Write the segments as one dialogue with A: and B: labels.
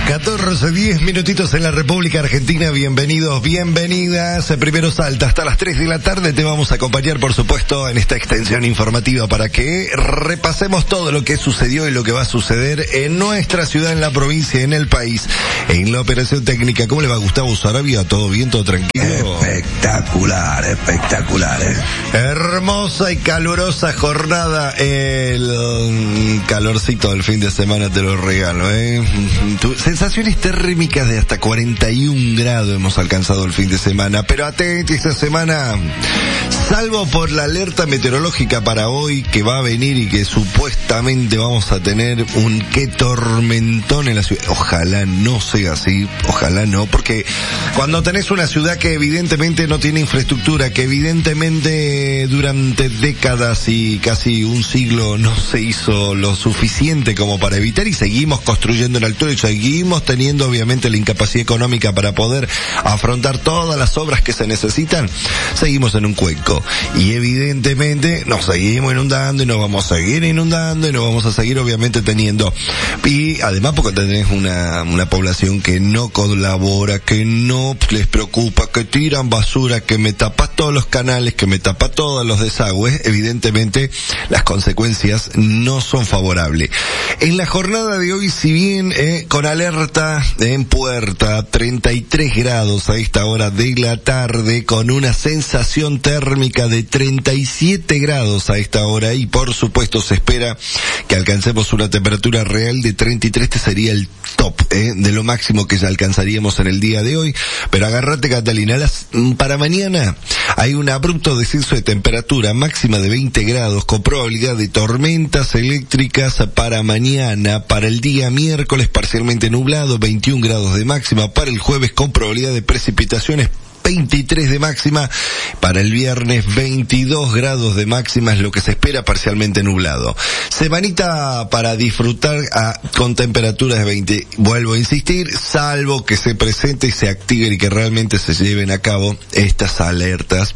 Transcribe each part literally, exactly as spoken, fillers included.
A: catorce, diez minutitos en la República Argentina. Bienvenidos, bienvenidas. Primero Salta, hasta las tres de la tarde te vamos a acompañar, por supuesto, en esta extensión informativa para que repasemos todo lo que sucedió y lo que va a suceder en nuestra ciudad, en la provincia, en el país, en la operación técnica. ¿Cómo le va, Gustavo Sarabia? ¿Todo bien, todo tranquilo?
B: Espectacular, espectacular, eh.
A: Hermosa y calurosa jornada. El um, calorcito del fin de semana te lo regalo, eh. Tu, sensaciones térmicas de hasta cuarenta y un grados hemos alcanzado el fin de semana, pero atenti esta semana, salvo por la alerta meteorológica para hoy que va a venir y que supuestamente vamos a tener un qué tormentón en la ciudad. Ojalá no sea así, ojalá no, porque cuando tenés una ciudad que evidentemente no tiene infraestructura, que evidentemente durante décadas y casi un siglo no se hizo lo suficiente como para evitar, y seguimos construyendo en altura y seguimos teniendo obviamente la incapacidad económica para poder afrontar todas las obras que se necesitan, seguimos en un cuenco y evidentemente nos seguimos inundando y nos vamos a seguir inundando y nos vamos a seguir obviamente teniendo, y además porque tenés una una población que no colabora, que no les preocupa, que tiran basura, que me tapa todos los canales, que me tapa todos los desagües. Evidentemente las consecuencias no son favorables. En la jornada de hoy, si bien eh, con alerta en puerta, treinta y tres grados a esta hora de la tarde, con una sensación térmica de treinta y siete grados a esta hora, y por supuesto se espera que alcancemos una temperatura real de treinta y tres, este sería el top eh, de lo máximo que ya alcanzaríamos en el día de hoy. Pero agárrate, Catalina, las, para mañana hay un abrupto descenso de temperatura máxima de veinte grados con probabilidad de tormentas eléctricas para mañana. Para el día miércoles parcialmente nublado, veintiún grados de máxima. Para el jueves con probabilidad de precipitaciones, veintitrés de máxima. Para el viernes veintidós grados de máxima es lo que se espera, parcialmente nublado. Semanita para disfrutar a, con temperaturas de veinte. Vuelvo a insistir, salvo que se presente y se activen y que realmente se lleven a cabo estas alertas,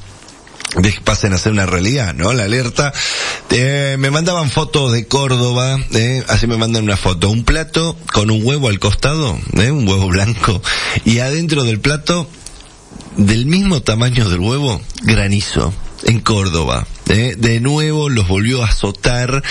A: de que pasen a ser una realidad, ¿no? La alerta, eh, me mandaban fotos de Córdoba, eh, así me mandan una foto, un plato con un huevo al costado, eh, un huevo blanco, y adentro del plato, del mismo tamaño del huevo, granizo, en Córdoba. Eh, de nuevo los volvió a azotar,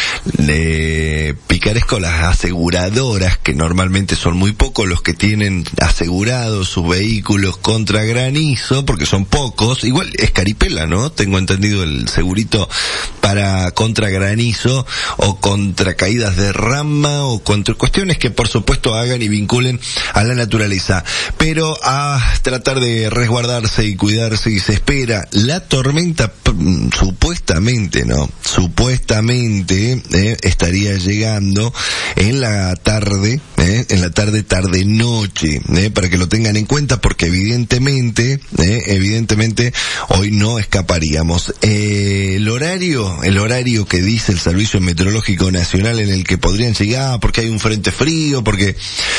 A: eh, picaresco las aseguradoras, que normalmente son muy pocos los que tienen asegurados sus vehículos contra granizo, porque son pocos. Igual es caripela, ¿no? Tengo entendido el segurito para contra granizo o contra caídas de rama o contra cuestiones que por supuesto hagan y vinculen a la naturaleza. Pero a tratar de resguardarse y cuidarse, y se espera la tormenta supuestamente Supuestamente, ¿no? Supuestamente eh, estaría llegando en la tarde, eh, en la tarde, tarde, noche, eh, para que lo tengan en cuenta, porque evidentemente, eh, evidentemente, hoy no escaparíamos. Eh, el horario, el horario que dice el Servicio Meteorológico Nacional en el que podrían llegar, porque hay un frente frío, porque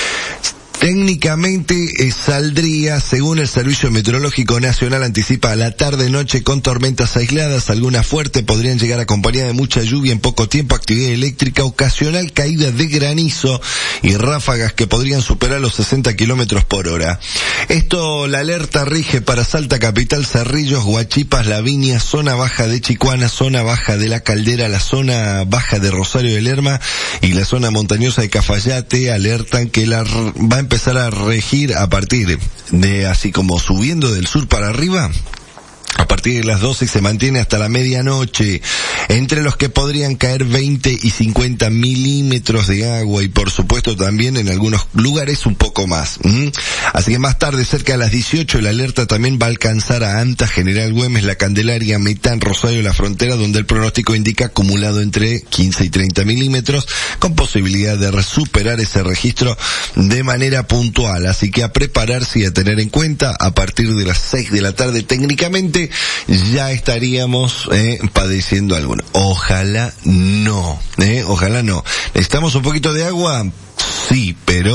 A: técnicamente eh, saldría, según el Servicio Meteorológico Nacional, anticipa a la tarde-noche con tormentas aisladas, algunas fuertes, podrían llegar acompañadas de mucha lluvia en poco tiempo, actividad eléctrica, ocasional caída de granizo y ráfagas que podrían superar los sesenta kilómetros por hora. Esto, la alerta rige para Salta Capital, Cerrillos, Huachipas, La Viña, zona baja de Chicuana, zona baja de La Caldera, la zona baja de Rosario de Lerma y la zona montañosa de Cafayate. Alertan que la va a empezar a regir a partir de, así como subiendo del sur para arriba, a partir de las doce se mantiene hasta la medianoche, entre los que podrían caer veinte y cincuenta milímetros de agua, y por supuesto también en algunos lugares un poco más. ¿Mm? Así que más tarde, cerca de las dieciocho, la alerta también va a alcanzar a Anta, General Güemes, La Candelaria, Metán, Rosario, La Frontera, donde el pronóstico indica acumulado entre quince y treinta milímetros, con posibilidad de superar ese registro de manera puntual. Así que a prepararse y a tener en cuenta, a partir de las seis de la tarde técnicamente ya estaríamos eh, padeciendo alguno. Ojalá no, eh, ojalá no. ¿Necesitamos un poquito de agua? Sí, pero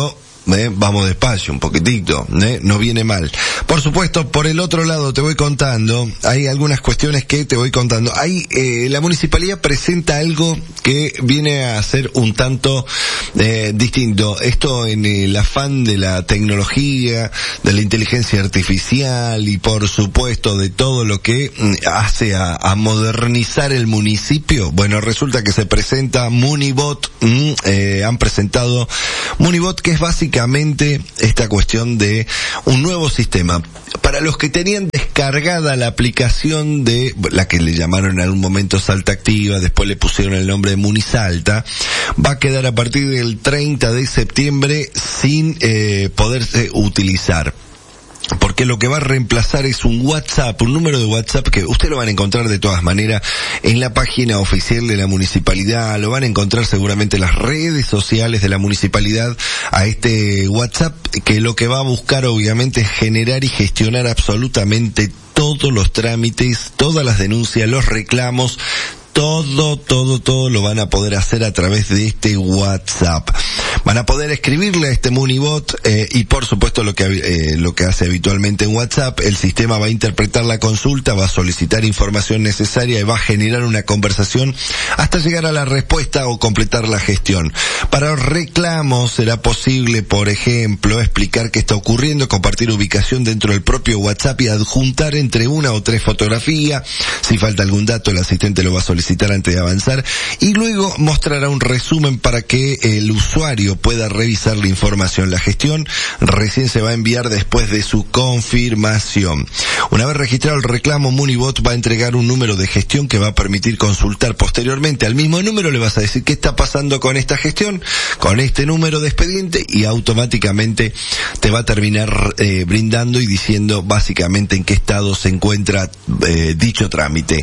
A: ¿eh? Vamos despacio un poquitito, ¿eh? No viene mal. Por supuesto, por el otro lado te voy contando, hay algunas cuestiones que te voy contando. Hay, eh, la municipalidad presenta algo que viene a ser un tanto eh, distinto. Esto en el afán de la tecnología, de la inteligencia artificial y por supuesto de todo lo que hace a, a modernizar el municipio. Bueno, resulta que se presenta Munibot, mm, eh, han presentado Munibot, que es básicamente esta cuestión de un nuevo sistema. Para los que tenían descargada la aplicación de, la que le llamaron en algún momento Salta Activa, después le pusieron el nombre de Munisalta, va a quedar a partir del treinta de septiembre sin eh, poderse utilizar. Porque lo que va a reemplazar es un WhatsApp, un número de WhatsApp que usted lo van a encontrar de todas maneras en la página oficial de la municipalidad, lo van a encontrar seguramente en las redes sociales de la municipalidad, a este WhatsApp que lo que va a buscar obviamente es generar y gestionar absolutamente todos los trámites, todas las denuncias, los reclamos, todo, todo, todo lo van a poder hacer a través de este WhatsApp. Van a poder escribirle a este Munibot eh, y por supuesto lo que eh, lo que hace habitualmente en WhatsApp, el sistema va a interpretar la consulta, va a solicitar información necesaria y va a generar una conversación hasta llegar a la respuesta o completar la gestión. Para los reclamos será posible, por ejemplo, explicar qué está ocurriendo, compartir ubicación dentro del propio WhatsApp y adjuntar entre una o tres fotografías. Si falta algún dato, el asistente lo va a solicitar antes de avanzar y luego mostrará un resumen para que el usuario pueda revisar la información. La gestión recién se va a enviar después de su confirmación. Una vez registrado el reclamo, Munibot va a entregar un número de gestión que va a permitir consultar posteriormente. Al mismo número le vas a decir qué está pasando con esta gestión, con este número de expediente, y automáticamente te va a terminar eh, brindando y diciendo básicamente en qué estado se encuentra eh, dicho trámite.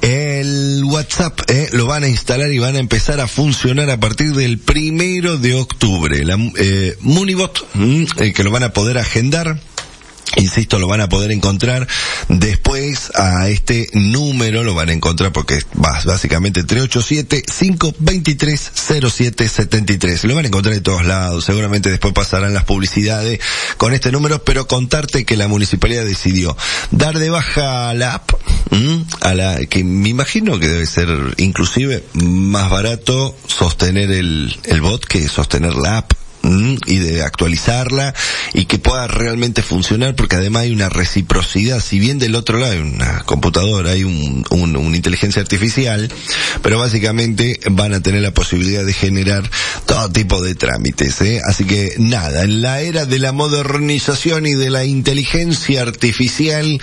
A: El WhatsApp eh, lo van a instalar y van a empezar a funcionar a partir del primero de octubre. La, eh, Munibot, mm, eh, que lo van a poder agendar. Insisto, lo van a poder encontrar después a este número, lo van a encontrar porque va básicamente tres ocho siete, cinco dos tres, cero siete siete tres. Lo van a encontrar de todos lados, seguramente después pasarán las publicidades con este número, pero contarte que la municipalidad decidió dar de baja la app, ¿m? a la que me imagino que debe ser inclusive más barato sostener el, el bot que sostener la app. Y de actualizarla y que pueda realmente funcionar, porque además hay una reciprocidad. Si bien del otro lado hay una computadora, hay un, un, una inteligencia artificial, pero básicamente van a tener la posibilidad de generar todo tipo de trámites, ¿eh? Así que nada, en la era de la modernización y de la inteligencia artificial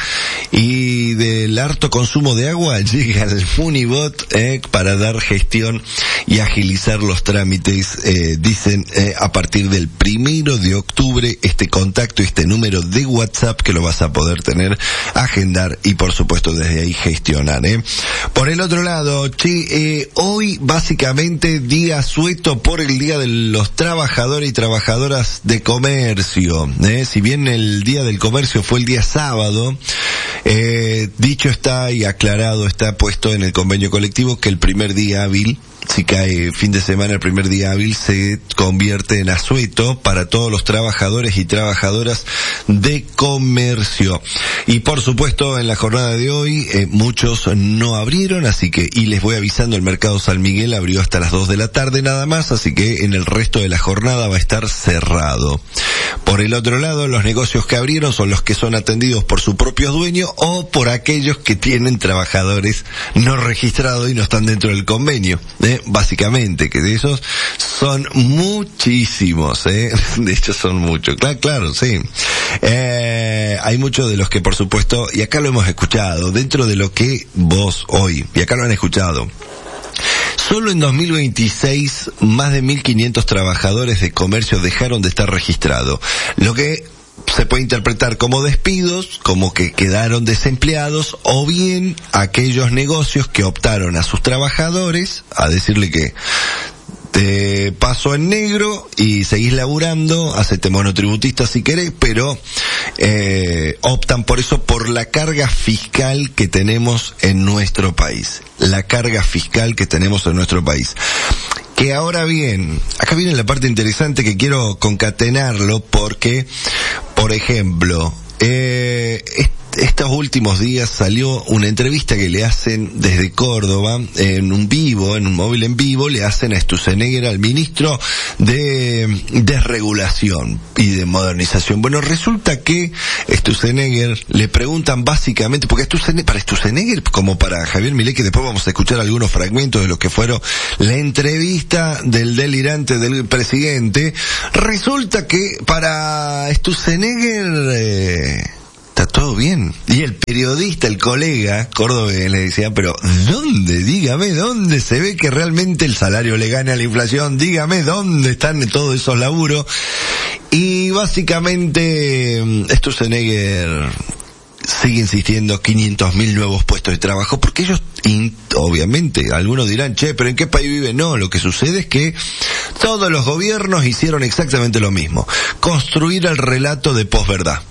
A: y del harto consumo de agua, llega el Munibot ¿eh? para dar gestión y agilizar los trámites, eh, dicen eh, a partir del primero de octubre, este contacto, este número de WhatsApp que lo vas a poder tener, agendar y por supuesto desde ahí gestionar, ¿eh? Por el otro lado, che, eh, hoy básicamente día sueto por el Día de los Trabajadores y Trabajadoras de Comercio, ¿eh? Si bien el Día del Comercio fue el día sábado, eh, dicho está y aclarado está puesto en el convenio colectivo que el primer día hábil, si cae fin de semana, el primer día hábil se convierte en asueto para todos los trabajadores y trabajadoras de comercio. Y por supuesto, en la jornada de hoy, eh, muchos no abrieron, así que, y les voy avisando, el mercado San Miguel abrió hasta las dos de la tarde nada más, así que en el resto de la jornada va a estar cerrado. Por el otro lado, los negocios que abrieron son los que son atendidos por sus propios dueños o por aquellos que tienen trabajadores no registrados y no están dentro del convenio, ¿eh? Básicamente, que de esos son muchísimos, ¿eh? De hecho son muchos, claro, claro, sí. Eh, hay muchos de los que por supuesto, y acá lo hemos escuchado, dentro de lo que vos hoy, y acá lo han escuchado, solo en dos mil veintiséis más de mil quinientos trabajadores de comercio dejaron de estar registrados, lo que se puede interpretar como despidos, como que quedaron desempleados, o bien aquellos negocios que optaron a sus trabajadores a decirle que te paso en negro y seguís laburando, hacete monotributista si querés, pero eh, optan por eso, por la carga fiscal que tenemos en nuestro país, la carga fiscal que tenemos en nuestro país. que ahora bien, acá viene la parte interesante que quiero concatenarlo porque, por ejemplo, eh, estos últimos días salió una entrevista que le hacen desde Córdoba, en un vivo, en un móvil en vivo, le hacen a Sturzenegger, al ministro de Desregulación y de Modernización. Bueno, resulta que Sturzenegger le preguntan básicamente, porque Sturzenegger, para Sturzenegger, como para Javier Milei, que después vamos a escuchar algunos fragmentos de lo que fueron la entrevista del delirante del presidente, resulta que para Sturzenegger eh, está todo bien. Y el periodista, el colega cordobés, le decía, pero ¿dónde? Dígame, ¿dónde se ve que realmente el salario le gane a la inflación? Dígame, ¿dónde están todos esos laburos? Y básicamente, Sturzenegger sigue insistiendo, quinientos mil nuevos puestos de trabajo, porque ellos, obviamente, algunos dirán, che, pero ¿en qué país vive? No, lo que sucede es que todos los gobiernos hicieron exactamente lo mismo, construir el relato de posverdad.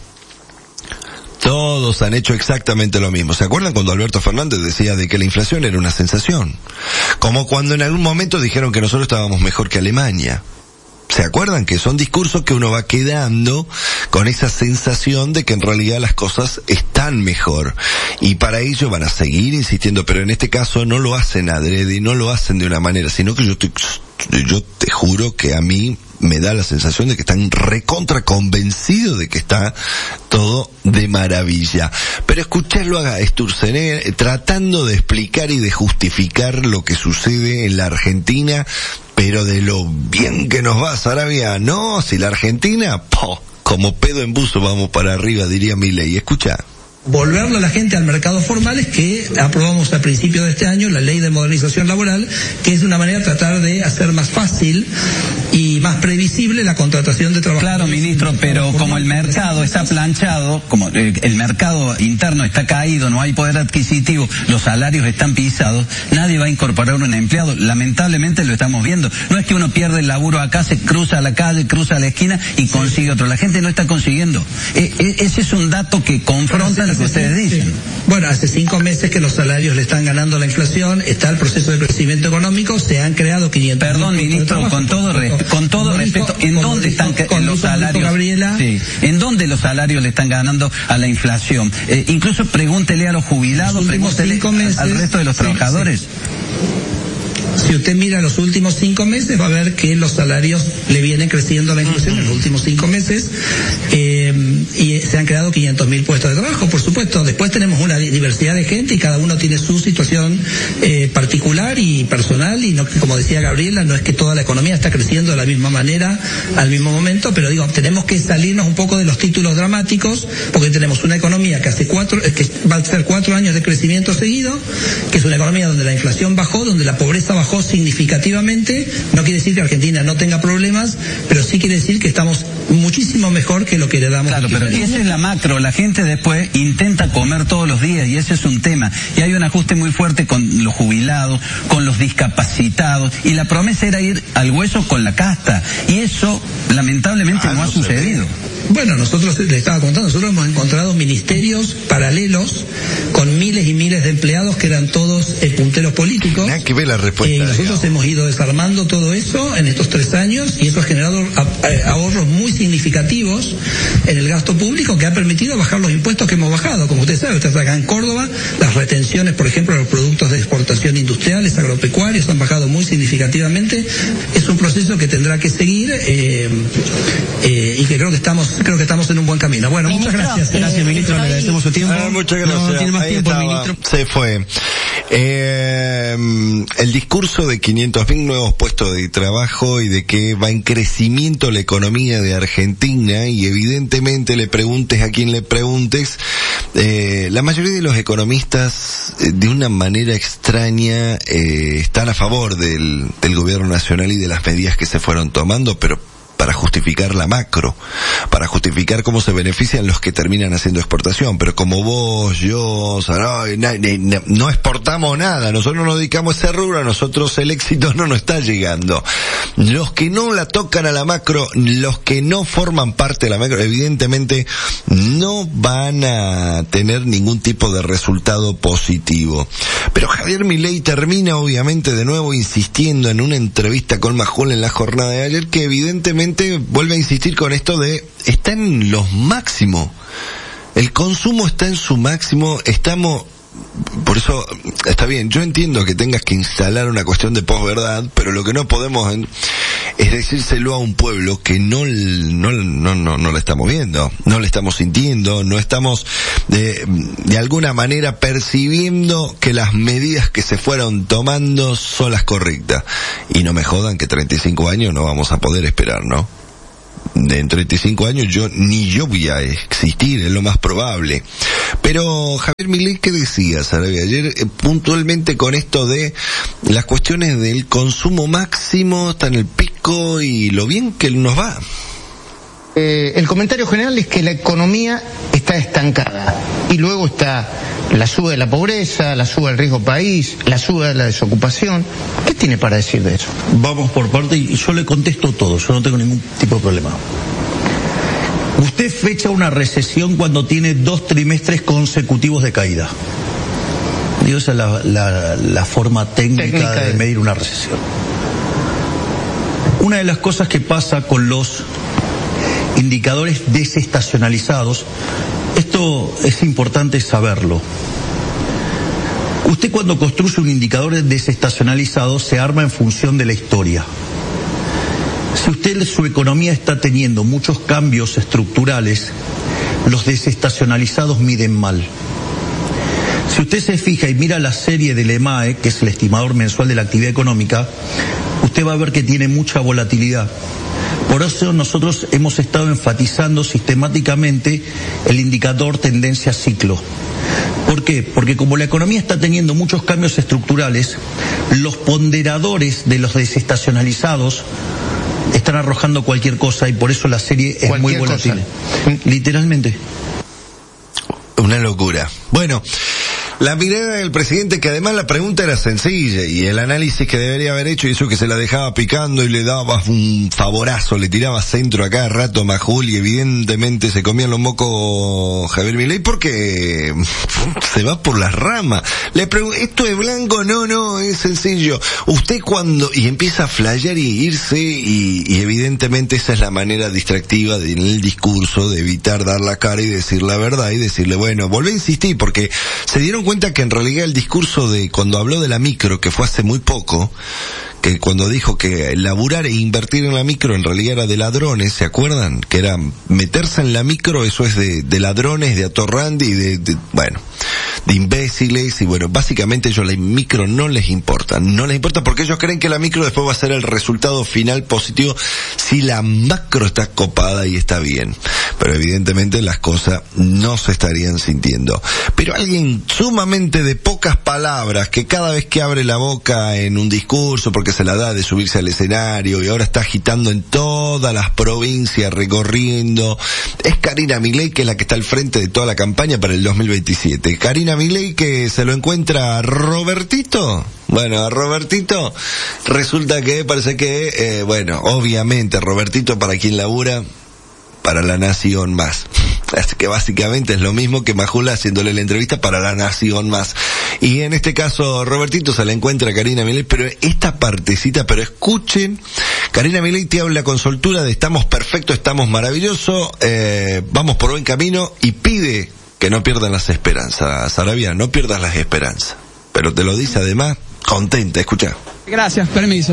A: Todos han hecho exactamente lo mismo. ¿Se acuerdan cuando Alberto Fernández decía de que la inflación era una sensación? Como cuando en algún momento dijeron que nosotros estábamos mejor que Alemania. ¿Se acuerdan? Que son discursos que uno va quedando con esa sensación de que en realidad las cosas están mejor. Y para ello van a seguir insistiendo, pero en este caso no lo hacen adrede y no lo hacen de una manera, sino que yo estoy, yo te juro que a mí me da la sensación de que están recontra convencidos de que está todo de maravilla. Pero escucharlo a Sturzenegger tratando de explicar y de justificar lo que sucede en la Argentina, pero de lo bien que nos va Sarabia. No, si la Argentina, po, como pedo en buzo vamos para arriba, diría Milei. Escucha.
C: Volverle a la gente al mercado formal es que aprobamos a principios de este año la ley de modernización laboral, que es una manera de tratar de hacer más fácil y más previsible la contratación de trabajadores.
D: Claro, ministro, pero como el mercado está planchado, como el mercado interno está caído, no hay poder adquisitivo, los salarios están pisados, nadie va a incorporar un empleado. Lamentablemente lo estamos viendo. No es que uno pierde el laburo acá, se cruza a la calle, cruza a la esquina y consigue otro. La gente no está consiguiendo. E- e- ese es un dato que confronta lo que ustedes dicen.
C: Sí. Bueno, hace cinco meses que los salarios le están ganando la inflación, está el proceso de crecimiento económico, se han creado quinientos.
D: Perdón, ministro, con todo re- con todo respeto, ¿en dónde están con los salarios? Gabriela. Sí. ¿En dónde los salarios le están ganando a la inflación? Eh, incluso pregúntele a los jubilados, pregúntele meses, al resto de los sí, trabajadores.
C: Sí. Si usted mira los últimos cinco meses, va a ver que los salarios le vienen creciendo a la inflación en los últimos cinco meses, eh, y se han creado quinientos mil puestos de trabajo, por supuesto. Después tenemos una diversidad de gente y cada uno tiene su situación eh, particular y personal, y no, como decía Gabriela, no es que toda la economía está creciendo de la misma manera al mismo momento, pero digo, tenemos que salirnos un poco de los títulos dramáticos, porque tenemos una economía que hace cuatro, que va a ser cuatro años de crecimiento seguido, que es una economía donde la inflación bajó, donde la pobreza bajó significativamente. No quiere decir que Argentina no tenga problemas, pero sí quiere decir que estamos muchísimo mejor que lo que heredamos.
D: Claro, pero esa es la macro. La gente después intenta comer todos los días y ese es un tema. Y hay un ajuste muy fuerte con los jubilados, con los discapacitados, y la promesa era ir al hueso con la casta. Y eso, lamentablemente, ah, no, no ha sucedido.
C: Bueno, nosotros, le estaba contando, nosotros hemos encontrado ministerios paralelos con miles y miles de empleados que eran todos eh, punteros políticos.
A: Nada que ver la respuesta.
C: Eh, y nosotros digamos. hemos ido desarmando todo eso en estos tres años y eso ha generado ahorros muy significativos en el gasto público que ha permitido bajar los impuestos que hemos bajado. Como usted sabe, usted está acá en Córdoba, las retenciones, por ejemplo, de los productos de exportación industriales, agropecuarios, han bajado muy significativamente. Es un proceso que tendrá que seguir eh, eh, y que creo que estamos creo que estamos en un buen camino. Bueno,
E: ministro,
C: muchas gracias.
E: Eh, gracias, ministro, le agradecemos su tiempo.
A: Ah, muchas gracias.
E: No, no tiene más
A: Ahí
E: tiempo,
A: estaba.
E: ministro.
A: Se fue. Eh, el discurso de quinientos mil nuevos puestos de trabajo y de que va en crecimiento la economía de Argentina, y evidentemente le preguntes a quien le preguntes, eh, la mayoría de los economistas eh, de una manera extraña eh, están a favor del, del gobierno nacional y de las medidas que se fueron tomando, pero para para justificar la macro, para justificar cómo se benefician los que terminan haciendo exportación, pero como vos, yo, Saray, no, no, no exportamos nada, nosotros nos dedicamos a ese rubro, a nosotros el éxito no nos está llegando. Los que no la tocan a la macro, los que no forman parte de la macro, evidentemente no van a tener ningún tipo de resultado positivo. Pero Javier Milei termina obviamente de nuevo insistiendo en una entrevista con Majul en la jornada de ayer, que evidentemente vuelve a insistir con esto de está en los máximos. El consumo está en su máximo, estamos... Por eso, está bien, yo entiendo que tengas que instalar una cuestión de posverdad, pero lo que no podemos es decírselo a un pueblo que no, no, no, no, no lo estamos viendo, no lo estamos sintiendo, no estamos de, de alguna manera percibiendo que las medidas que se fueron tomando son las correctas. Y no me jodan que treinta y cinco años no vamos a poder esperar, ¿no? En treinta y cinco años yo ni yo voy a existir, es lo más probable. Pero Javier Milei, ¿qué decía, Sarabia? Ayer eh, puntualmente con esto de las cuestiones del consumo máximo, está en el pico y lo bien que nos va.
F: Eh, el comentario general es que la economía está estancada y luego está la suba de la pobreza, la suba del riesgo país, la suba de la desocupación. ¿Qué tiene para decir de eso?
E: Vamos por parte y yo le contesto todo, yo no tengo ningún tipo de problema. Usted fecha una recesión cuando tiene dos trimestres consecutivos de caída. Digo, esa es la, la, la forma técnica, técnica de, de medir una recesión. Una de las cosas que pasa con los indicadores desestacionalizados, esto es importante saberlo. Usted cuando construye un indicador desestacionalizado se arma en función de la historia. Si usted, su economía está teniendo muchos cambios estructurales, los desestacionalizados miden mal. Si usted se fija y mira la serie del E M A E, que es el estimador mensual de la actividad económica, usted va a ver que tiene mucha volatilidad. Por eso nosotros hemos estado enfatizando sistemáticamente el indicador tendencia ciclo. ¿Por qué? Porque como la economía está teniendo muchos cambios estructurales, los ponderadores de los desestacionalizados están arrojando cualquier cosa y por eso la serie es cualquier muy volátil. Cosa. Literalmente.
A: Una locura. Bueno, la mirada del presidente, que además la pregunta era sencilla y el análisis que debería haber hecho, y eso que se la dejaba picando y le daba un favorazo, le tiraba centro a cada rato Majul y evidentemente se comían los mocos Javier Milei porque se va por las ramas. Le pregunto, ¿esto es blanco? No, no, es sencillo. Usted cuando, y empieza a flashear y irse y, y evidentemente esa es la manera distractiva de, en el discurso de evitar dar la cara y decir la verdad y decirle, bueno, volví a insistir porque se dieron cuenta que en realidad el discurso de cuando habló de la micro, que fue hace muy poco, que cuando dijo que laburar e invertir en la micro en realidad era de ladrones, ¿se acuerdan? Que era meterse en la micro, eso es de, de ladrones, de atorrandi, de, de, bueno, de imbéciles, y bueno, básicamente ellos la micro no les importa, no les importa porque ellos creen que la micro después va a ser el resultado final positivo si la macro está copada y está bien. Pero evidentemente las cosas no se estarían sintiendo. Pero alguien sumamente de pocas palabras, que cada vez que abre la boca en un discurso, porque se la da de subirse al escenario y ahora está agitando en todas las provincias, recorriendo, es Karina Milei, que es la que está al frente de toda la campaña para el dos mil veintisiete. Karina Milei, que se lo encuentra a Robertito. Bueno, a Robertito resulta que parece que, eh, bueno, obviamente Robertito, para quien labura, para La Nación Más. Así que básicamente es lo mismo que Majul haciéndole la entrevista para La Nación Más. Y en este caso Robertito se la encuentra a Karina Milei, pero esta partecita, pero escuchen, Karina Milei te habla con soltura de estamos perfectos, estamos maravillosos, eh, vamos por buen camino y pide que no pierdan las esperanzas. Sarabia, no pierdas las esperanzas. Pero te lo dice además contenta, escucha.
G: Gracias, permiso.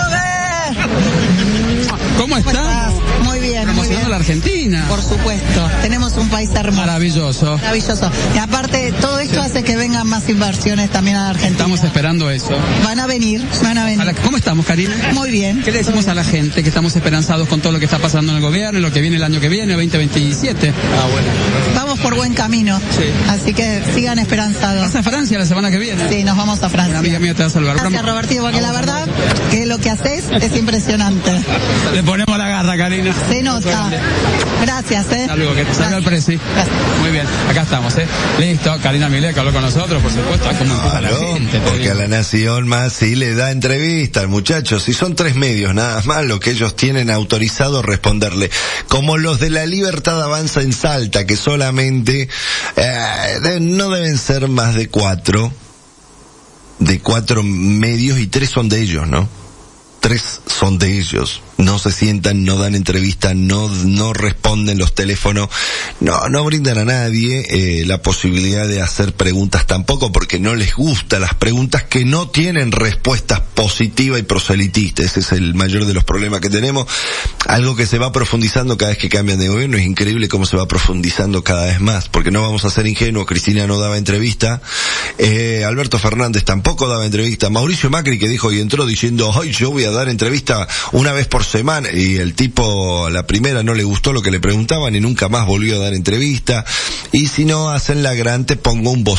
G: ¿Cómo estás?
H: Muy bien,
G: promocionando
H: muy bien.
G: La Argentina.
H: Por supuesto, tenemos un país hermoso.
G: Maravilloso.
H: Maravilloso. Y aparte, todo esto hace que vengan más inversiones también a la Argentina.
G: Estamos esperando eso.
H: Van a venir, van a venir.
G: A la, ¿Cómo estamos, Karina?
H: Muy bien.
G: ¿Qué le decimos a la gente que estamos esperanzados con todo lo que está pasando en el gobierno, en lo que viene el año que viene, veinte veintisiete? Ah, bueno.
H: Vamos por buen camino.
G: Sí.
H: Así que sigan esperanzados.
G: ¿Vas a Francia la semana que viene?
H: Sí, nos vamos a Francia.
G: Una amiga mía te va a salvar.
H: Gracias, Robertito, porque la verdad que lo que haces es impresionante.
G: Le ponemos la garra. garra, Karina.
H: Se nota. Gracias, eh.
G: Hasta luego, que te salga el presi. Muy bien, acá estamos, eh. Listo, Karina Milei que habló con nosotros, por supuesto. ¿Cómo empieza la
A: Claro,
G: gente? Te
A: porque
G: digo.
A: a La Nación más sí le da entrevista al muchacho. Si son tres medios nada más lo que ellos tienen autorizado responderle. Como los de La Libertad Avanza en Salta, que solamente eh, de- no deben ser más de cuatro, de cuatro medios y tres son de ellos, ¿no? Tres son de ellos. No se sientan, no dan entrevista, no no responden los teléfonos, no no brindan a nadie eh, la posibilidad de hacer preguntas tampoco, porque no les gustan las preguntas que no tienen respuestas positivas y proselitistas. Ese es el mayor de los problemas que tenemos. Algo que se va profundizando cada vez que cambian de gobierno. Es increíble cómo se va profundizando cada vez más, porque no vamos a ser ingenuos. Cristina no daba entrevista, eh, Alberto Fernández tampoco daba entrevista, Mauricio Macri, que dijo y entró diciendo, ay, yo voy a dar entrevista una vez por semana, y el tipo, la primera no le gustó lo que le preguntaban y nunca más volvió a dar entrevista. Y si no hacen la gran, te pongo un voz